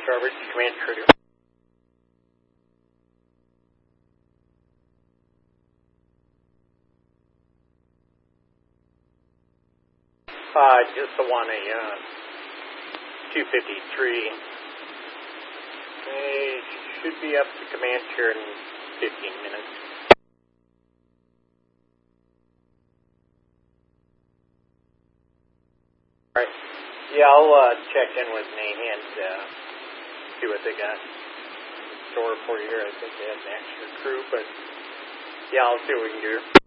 starboard, command crew. Just the one, a 253. They should be up to command here in 15 minutes. All right. Yeah, I'll check in with Navy and see what they got in store for you here. I think they had an extra crew, but yeah, I'll see what we can do.